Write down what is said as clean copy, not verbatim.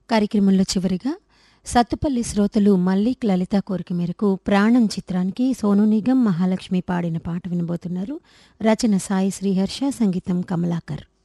కార్యక్రమంలో చివరిగా సత్తుపల్లి శ్రోతలు మల్లిక్ లలిత కోరిక మేరకు ప్రాణం చిత్రానికి సోనూ నిగం, మహాలక్ష్మి పాడిన పాట వినబోతున్నారు. రచన సాయి శ్రీహర్ష, సంగీతం కమలాకర్.